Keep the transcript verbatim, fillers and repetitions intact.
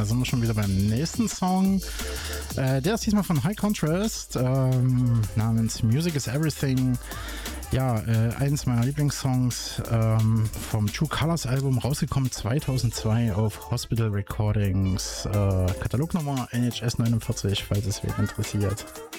da sind wir schon wieder beim nächsten Song. Äh, der ist diesmal von High Contrast, ähm, namens Music is Everything. Ja, äh, eins meiner Lieblingssongs ähm, vom True Colors Album, rausgekommen zweitausendzwei auf Hospital Recordings, äh, Katalognummer N H S neunundvierzig, falls es wen interessiert.